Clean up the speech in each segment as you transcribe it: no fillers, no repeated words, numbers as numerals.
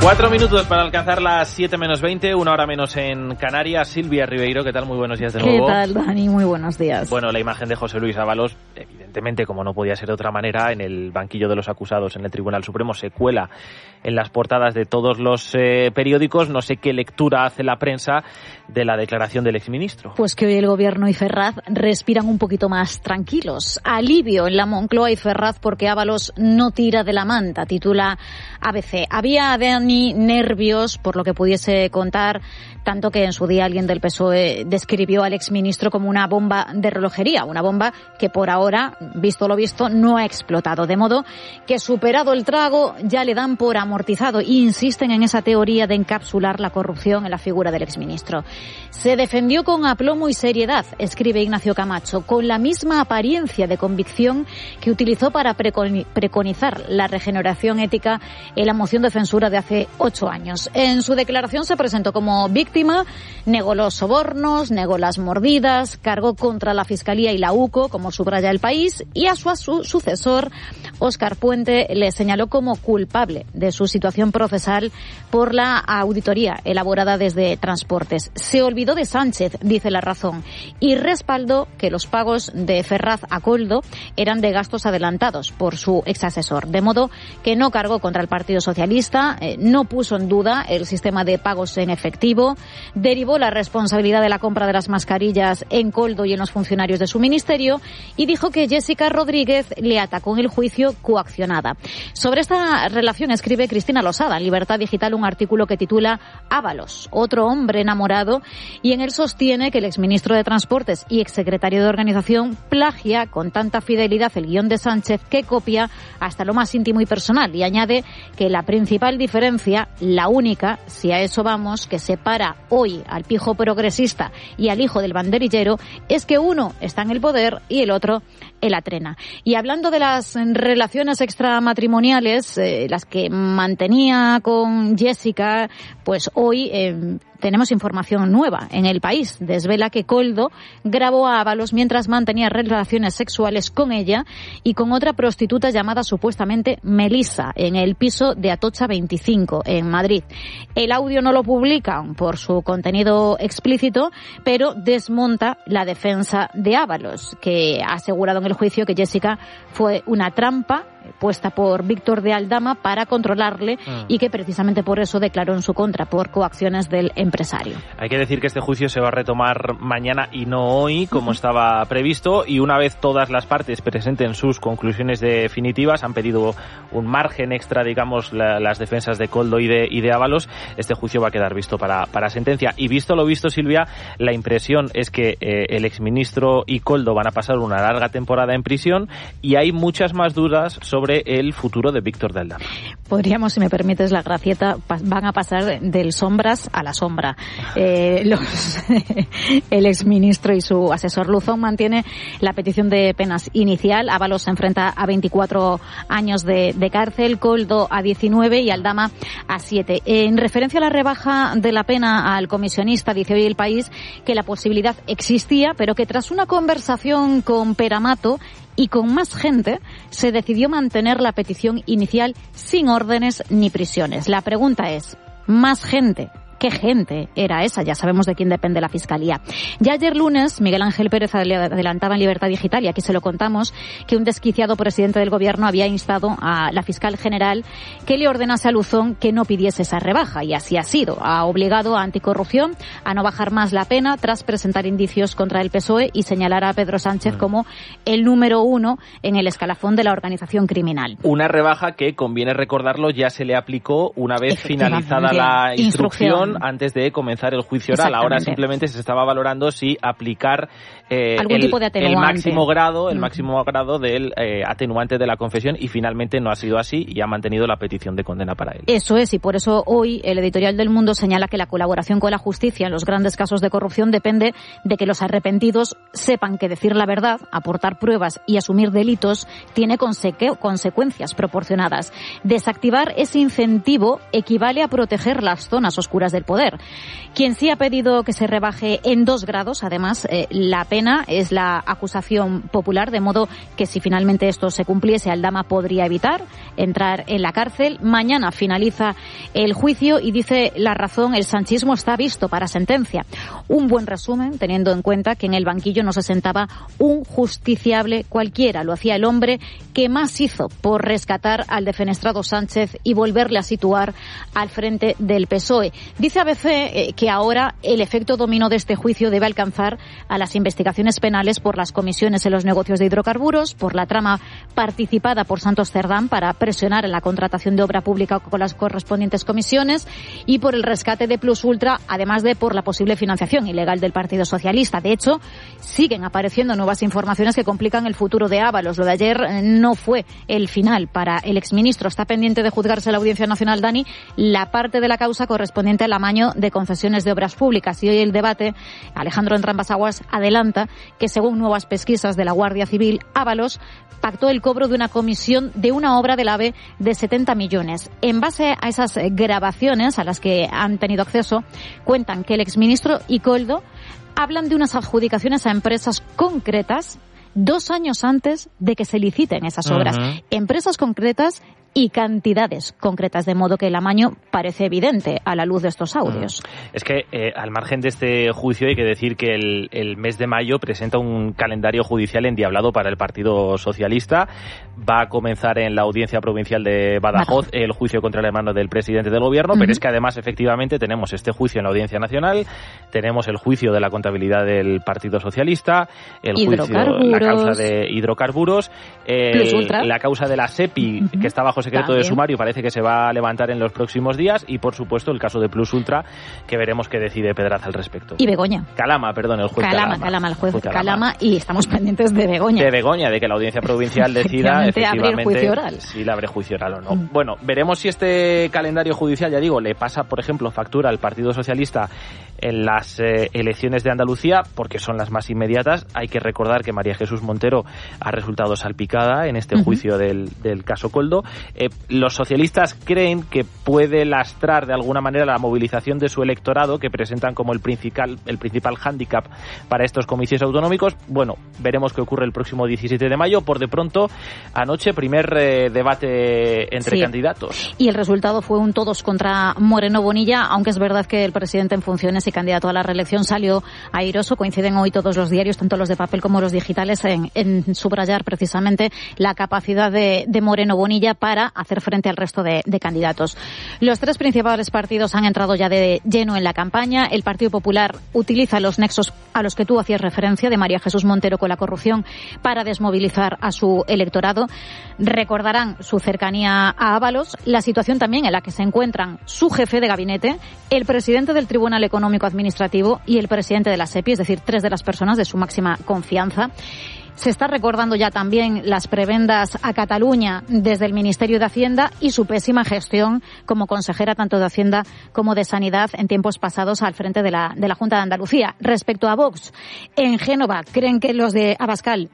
4 minutos para alcanzar las 7 menos 20, 1 hora menos en Canarias. Silvia Ribeiro, ¿qué tal? Muy buenos días de nuevo. ¿Qué tal, Dani? Muy buenos días. Bueno, la imagen de José Luis Ábalos, evidentemente, como no podía ser de otra manera, en el banquillo de los acusados en el Tribunal Supremo se cuela en las portadas de todos los periódicos. No sé qué lectura hace la prensa de la declaración del exministro. Pues que hoy el Gobierno y Ferraz respiran un poquito más tranquilos. Alivio en la Moncloa y Ferraz porque Ábalos no tira de la manta, titula ABC. Había, Dani, nervios por lo que pudiese contar, tanto que en su día alguien del PSOE describió al exministro como una bomba de relojería, una bomba que por ahora, visto lo visto, no ha explotado. De modo que, superado el trago, ya le dan por amortizado e insisten en esa teoría de encapsular la corrupción en la figura del exministro. Se defendió con aplomo y seriedad, escribe Ignacio Camacho, con la misma apariencia de convicción que utilizó para preconizar la regeneración ética en la moción de censura de hace 8 años. En su declaración se presentó como víctima, negó los sobornos, negó las mordidas, cargó contra la Fiscalía y la UCO, como subraya El País, y a su sucesor, Óscar Puente, le señaló como culpable de su situación procesal por la auditoría elaborada desde Transportes. Se olvidó de Sánchez, dice La Razón, y respaldó que los pagos de Ferraz a Koldo eran de gastos adelantados por su exasesor. De modo que no cargó contra el Partido Socialista, no puso en duda el sistema de pagos en efectivo, derivó la responsabilidad de la compra de las mascarillas en Koldo y en los funcionarios de su ministerio y dijo que Jessica Rodríguez le atacó en el juicio coaccionada. Sobre esta relación escribe Cristina Losada en Libertad Digital un artículo que titula Ábalos, otro hombre enamorado, y en él sostiene que el exministro de Transportes y exsecretario de Organización plagia con tanta fidelidad el guión de Sánchez que copia hasta lo más íntimo y personal, y añade que la principal diferencia, la única, si a eso vamos, que separa hoy al pijo progresista y al hijo del banderillero, es que uno está en el poder y el otro en la trena. Y hablando de las relaciones extramatrimoniales, las que mantenía con Jessica, pues hoy tenemos información nueva en El País. Desvela que Koldo grabó a Ábalos mientras mantenía relaciones sexuales con ella y con otra prostituta llamada supuestamente Melissa en el piso de Atocha 25 en Madrid. El audio no lo publican por su contenido explícito, pero desmonta la defensa de Ábalos, que ha asegurado en el juicio que Jessica fue una trampa puesta por Víctor de Aldama para controlarle y que precisamente por eso declaró en su contra, por coacciones del empresario. Hay que decir que este juicio se va a retomar mañana y no hoy, como estaba previsto, y una vez todas las partes presenten sus conclusiones definitivas, han pedido un margen extra, digamos, las defensas de Koldo y de Ábalos, este juicio va a quedar visto para sentencia. Y visto lo visto, Silvia, la impresión es que el exministro y Koldo van a pasar una larga temporada en prisión y hay muchas más dudas sobre el futuro de Víctor de Aldama. Podríamos, si me permites la gracieta, van a pasar del sombras a la sombra. El exministro y su asesor Luzón mantiene la petición de penas inicial. Ábalos se enfrenta a 24 años de cárcel, Koldo a 19 y Aldama a 7. En referencia a la rebaja de la pena al comisionista, dice hoy El País que la posibilidad existía, pero que tras una conversación con Peramato y con más gente, se decidió mantener la petición inicial sin órdenes ni prisiones. La pregunta es, ¿más gente? ¿Qué gente era esa? Ya sabemos de quién depende la Fiscalía. Ya ayer lunes, Miguel Ángel Pérez adelantaba en Libertad Digital, y aquí se lo contamos, que un desquiciado presidente del Gobierno había instado a la fiscal general que le ordenase a Luzón que no pidiese esa rebaja, y así ha sido. Ha obligado a Anticorrupción a no bajar más la pena tras presentar indicios contra el PSOE y señalar a Pedro Sánchez como el número 1 en el escalafón de la organización criminal. Una rebaja que, conviene recordarlo, ya se le aplicó una vez finalizada la instrucción antes de comenzar el juicio oral. Ahora simplemente se estaba valorando si aplicar algún tipo de atenuante, el máximo grado del atenuante de la confesión, y finalmente no ha sido así y ha mantenido la petición de condena para él. Eso es, y por eso hoy el editorial del Mundo señala que la colaboración con la justicia en los grandes casos de corrupción depende de que los arrepentidos sepan que decir la verdad, aportar pruebas y asumir delitos tiene consecuencias proporcionadas. Desactivar ese incentivo equivale a proteger las zonas oscuras del poder. Quien sí ha pedido que se rebaje en 2 grados, además, la pena es la acusación popular, de modo que si finalmente esto se cumpliese, Aldama podría evitar entrar en la cárcel. Mañana finaliza el juicio y dice La Razón, el sanchismo está visto para sentencia. Un buen resumen, teniendo en cuenta que en el banquillo no se sentaba un justiciable cualquiera. Lo hacía el hombre que más hizo por rescatar al defenestrado Sánchez y volverle a situar al frente del PSOE. Dice ABC que ahora el efecto dominó de este juicio debe alcanzar a las investigaciones penales por las comisiones en los negocios de hidrocarburos, por la trama participada por Santos Cerdán para presionar en la contratación de obra pública con las correspondientes comisiones y por el rescate de Plus Ultra, además de por la posible financiación ilegal del Partido Socialista. De hecho, siguen apareciendo nuevas informaciones que complican el futuro de Ábalos. Lo de ayer no fue el final para el exministro. Está pendiente de juzgarse en la Audiencia Nacional, Dani, la parte de la causa correspondiente al amaño de concesiones de obras públicas. Y hoy el debate, Alejandro Entrambas-Aguas adelanta que, según nuevas pesquisas de la Guardia Civil, Ábalos pactó el cobro de una comisión de una obra del AVE de 70 millones. En base a esas grabaciones a las que han tenido acceso, cuentan que el exministro y Koldo hablan de unas adjudicaciones a empresas concretas 2 años antes de que se liciten esas obras. Empresas concretas y cantidades concretas, de modo que el amaño parece evidente a la luz de estos audios. Es que al margen de este juicio hay que decir que el mes de mayo presenta un calendario judicial endiablado para el Partido Socialista. Va a comenzar en la Audiencia Provincial de Badajoz el juicio contra el hermano del presidente del Gobierno, pero es que además efectivamente tenemos este juicio en la Audiencia Nacional, tenemos el juicio de la contabilidad del Partido Socialista, el juicio, la causa de hidrocarburos, la causa de la SEPI, que está bajo secreto de sumario, parece que se va a levantar en los próximos días, y por supuesto el caso de Plus Ultra, que veremos qué decide Pedraza al respecto. Y Begoña. Calama, perdón, el juez Calama. El juez Calama, y estamos pendientes de Begoña. De Begoña, de que la Audiencia Provincial decida efectivamente si le abre juicio oral o no. Bueno, veremos si este calendario judicial, ya digo, le pasa, por ejemplo, factura al Partido Socialista en las elecciones de Andalucía, porque son las más inmediatas. Hay que recordar que María Jesús Montero ha resultado salpicada en este juicio del caso Koldo. Los socialistas creen que puede lastrar de alguna manera la movilización de su electorado, que presentan como el principal hándicap para estos comicios autonómicos. Bueno, veremos qué ocurre el próximo 17 de mayo. Por de pronto, anoche, primer debate entre candidatos. Y el resultado fue un todos contra Moreno Bonilla, aunque es verdad que el presidente en funciones y candidato a la reelección salió airoso. Coinciden hoy todos los diarios, tanto los de papel como los digitales, en subrayar precisamente la capacidad de Moreno Bonilla para hacer frente al resto de candidatos. Los 3 principales partidos han entrado ya de lleno en la campaña. El Partido Popular utiliza los nexos a los que tú hacías referencia de María Jesús Montero con la corrupción para desmovilizar a su electorado. Recordarán su cercanía a Ábalos, la situación también en la que se encuentran su jefe de gabinete, el presidente del Tribunal Económico Administrativo y el presidente de la SEPI, es decir, 3 de las personas de su máxima confianza. Se está recordando ya también las prebendas a Cataluña desde el Ministerio de Hacienda y su pésima gestión como consejera tanto de Hacienda como de Sanidad en tiempos pasados al frente de la Junta de Andalucía. Respecto a Vox, en Génova creen que los de Abascal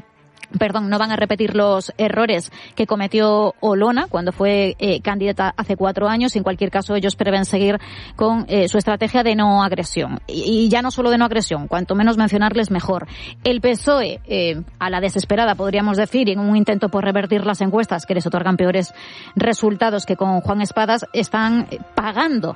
no van a repetir los errores que cometió Olona cuando fue candidata hace 4 años. En cualquier caso, ellos prevén seguir con su estrategia de no agresión. Y ya no solo de no agresión, cuanto menos mencionarles mejor. El PSOE, a la desesperada podríamos decir, en un intento por revertir las encuestas que les otorgan peores resultados que con Juan Espadas, están pagando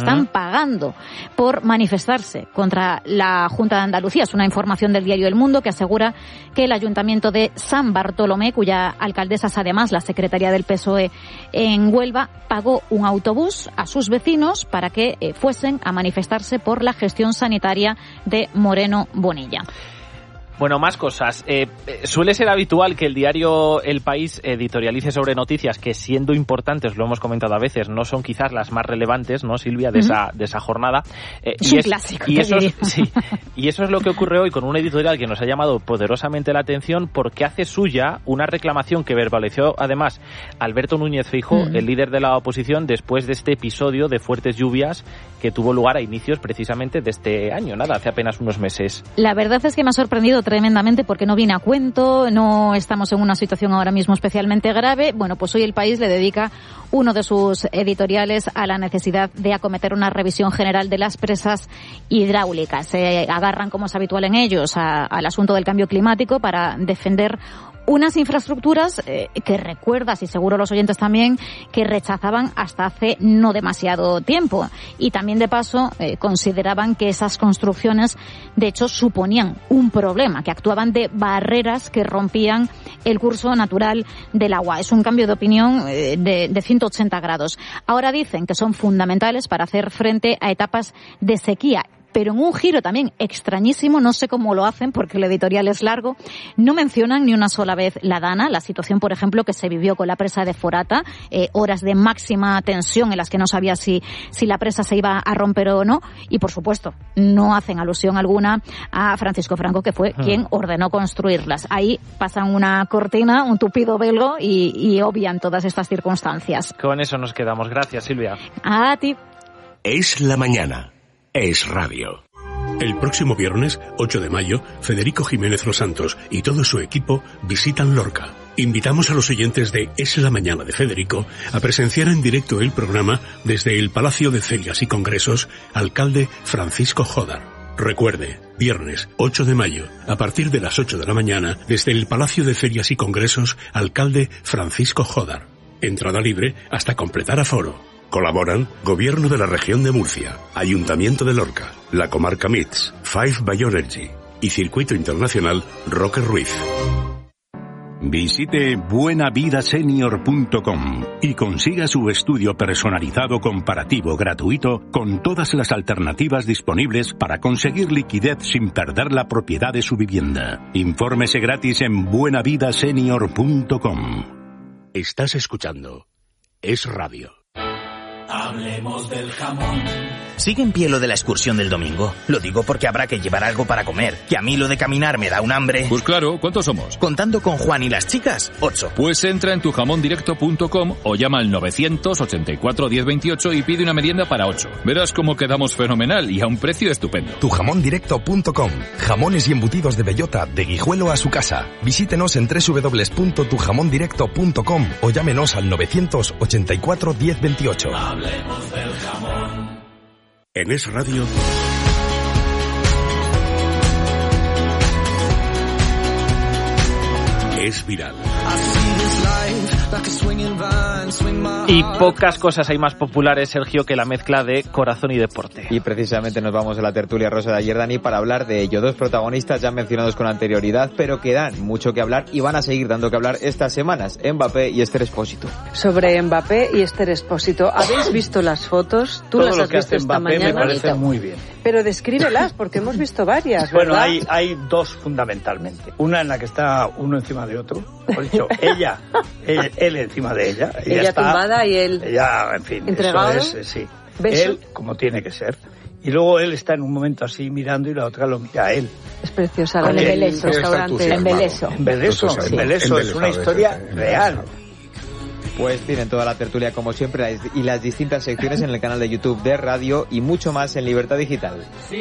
por manifestarse contra la Junta de Andalucía. Es una información del diario El Mundo que asegura que el Ayuntamiento de San Bartolomé, cuya alcaldesa es además la secretaria del PSOE en Huelva, pagó un autobús a sus vecinos para que fuesen a manifestarse por la gestión sanitaria de Moreno Bonilla. Bueno, más cosas. Suele ser habitual que el diario El País editorialice sobre noticias que, siendo importantes, lo hemos comentado a veces, no son quizás las más relevantes, ¿no, Silvia, de esa jornada? Es un clásico. Y eso es lo que ocurre hoy con un editorial que nos ha llamado poderosamente la atención, porque hace suya una reclamación que verbalizó además Alberto Núñez Feijóo, el líder de la oposición, después de este episodio de fuertes lluvias que tuvo lugar a inicios precisamente de este año, hace apenas unos meses. La verdad es que me ha sorprendido tremendamente porque no viene a cuento, no estamos en una situación ahora mismo especialmente grave. Bueno, pues hoy El País le dedica uno de sus editoriales a la necesidad de acometer una revisión general de las presas hidráulicas. Se agarran, como es habitual en ellos, al asunto del cambio climático para defender unas infraestructuras que recuerdas, y seguro los oyentes también, que rechazaban hasta hace no demasiado tiempo. Y también, de paso, consideraban que esas construcciones, de hecho, suponían un problema, que actuaban de barreras que rompían el curso natural del agua. Es un cambio de opinión de 180 grados. Ahora dicen que son fundamentales para hacer frente a etapas de sequía. Pero en un giro también extrañísimo, no sé cómo lo hacen porque el editorial es largo, no mencionan ni una sola vez la Dana, la situación, por ejemplo, que se vivió con la presa de Forata, horas de máxima tensión en las que no sabía si la presa se iba a romper o no, y por supuesto, no hacen alusión alguna a Francisco Franco, que fue quien ordenó construirlas. Ahí pasan una cortina, un tupido velo y obvian todas estas circunstancias. Con eso nos quedamos. Gracias, Silvia. A ti. Es la mañana. Es radio. El próximo viernes, 8 de mayo, Federico Jiménez Los Santos y todo su equipo visitan Lorca. Invitamos a los oyentes de Es la Mañana de Federico a presenciar en directo el programa desde el Palacio de Ferias y Congresos, alcalde Francisco Jodar. Recuerde, viernes 8 de mayo, a partir de las 8 de la mañana, desde el Palacio de Ferias y Congresos, alcalde Francisco Jodar. Entrada libre hasta completar aforo. Colaboran Gobierno de la Región de Murcia, Ayuntamiento de Lorca, la Comarca MITS, Five Bioenergy y Circuito Internacional Roque Ruiz. Visite buenavidasenior.com y consiga su estudio personalizado comparativo gratuito con todas las alternativas disponibles para conseguir liquidez sin perder la propiedad de su vivienda. Infórmese gratis en buenavidasenior.com. Estás escuchando Es Radio. Hablemos del jamón. ¿Sigue en pie lo de la excursión del domingo? Lo digo porque habrá que llevar algo para comer, que a mí lo de caminar me da un hambre. Pues claro, ¿cuántos somos? Contando con Juan y las chicas, 8. Pues entra en tujamondirecto.com o llama al 984 1028 y pide una merienda para 8. Verás cómo quedamos fenomenal y a un precio estupendo. Tujamondirecto.com. Jamones y embutidos de bellota, de Guijuelo a su casa. Visítenos en www.tujamondirecto.com o llámenos al 984 1028. Hablemos del jamón. En Es Radio. Es viral. Y pocas cosas hay más populares, Sergio, que la mezcla de corazón y deporte. Y precisamente nos vamos a la tertulia rosa de ayer, Dani, para hablar de ello. Dos protagonistas ya mencionados con anterioridad, pero que dan mucho que hablar y van a seguir dando que hablar estas semanas. Mbappé y Esther Expósito. Sobre Mbappé y Esther Expósito. ¿Habéis visto las fotos? ¿Tú Todo las has visto esta Mbappé mañana? Me parece muy bien. Pero descríbelas, porque hemos visto varias, ¿verdad? Bueno, hay dos fundamentalmente. Una en la que está uno encima de otro. Por dicho, él encima de ella. Ella está tumbada y él... Ella, en fin, entregado. Eso es, sí. ¿Beso? Él, como tiene que ser. Y luego él está en un momento así mirando y la otra lo mira a él. Es preciosa la del restaurante. Embeleso. Es una historia real. Pues tienen toda la tertulia como siempre y las distintas secciones en el canal de YouTube de Radio y mucho más en Libertad Digital.